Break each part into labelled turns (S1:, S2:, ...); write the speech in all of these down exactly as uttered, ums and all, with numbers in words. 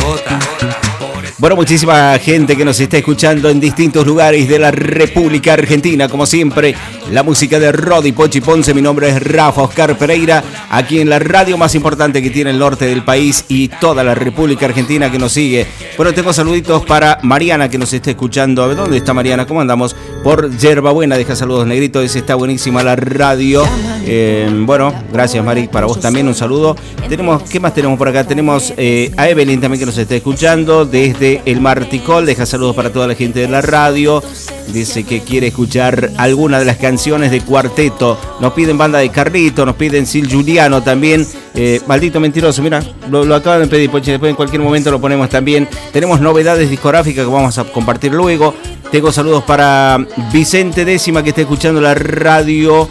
S1: Bueno, muchísima gente que nos está escuchando en distintos lugares de la República Argentina. Como siempre, la música de Rodi Pochi Ponce. Mi nombre es Rafa Oscar Pereira, aquí en la radio más importante que tiene el norte del país y toda la República Argentina que nos sigue. Bueno, tengo saluditos para Mariana que nos está escuchando. A ver, ¿dónde está Mariana? ¿Cómo andamos? Por Yerba Buena, deja saludos, negrito. Dice, está buenísima la radio. Eh, bueno, gracias, Mari. Para vos también un saludo. Tenemos, ¿qué más tenemos por acá? Tenemos eh, a Evelyn también que nos está escuchando desde el Marticol. Deja saludos para toda la gente de la radio. Dice que quiere escuchar alguna de las canciones de Cuarteto. Nos piden Banda de Carlito, nos piden Sil Juliano también. Eh, maldito mentiroso, mira, lo, lo acaban de pedir, Poche. Después en cualquier momento lo ponemos también. Tenemos novedades discográficas que vamos a compartir luego. Tengo saludos para Vicente Décima que está escuchando la radio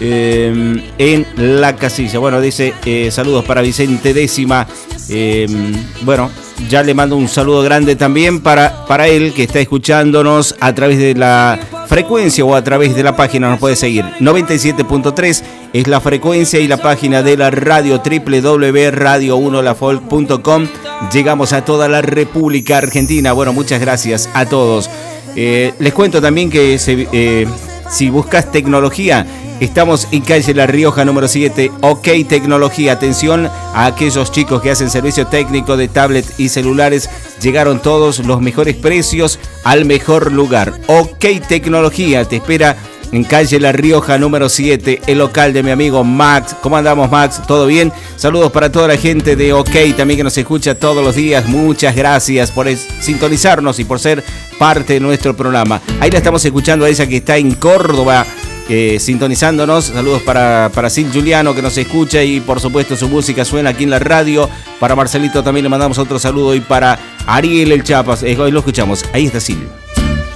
S1: eh, en La Casilla. Bueno, dice eh, saludos para Vicente Décima. Eh, bueno, ya le mando un saludo grande también para, para él que está escuchándonos a través de la frecuencia o a través de la página. Nos puede seguir. noventa y siete punto tres es la frecuencia y la página de la radio doble u doble u doble u punto radio uno la folk punto com. Llegamos a toda la República Argentina. Bueno, muchas gracias a todos. Eh, les cuento también que se, eh, si buscas tecnología, estamos en calle La Rioja número siete. OK Tecnología. Atención a aquellos chicos que hacen servicio técnico de tablet y celulares. Llegaron todos los mejores precios al mejor lugar. OK Tecnología te espera en calle La Rioja número siete, el local de mi amigo Max. ¿Cómo andamos, Max? ¿Todo bien? Saludos para toda la gente de OK también que nos escucha todos los días. Muchas gracias por sintonizarnos y por ser parte de nuestro programa. Ahí la estamos escuchando a ella que está en Córdoba, eh, sintonizándonos. Saludos para, para Sil Juliano que nos escucha y por supuesto su música suena aquí en la radio. Para Marcelito también le mandamos otro saludo y para Ariel el Chapas. Eh, hoy lo escuchamos. Ahí está Sil.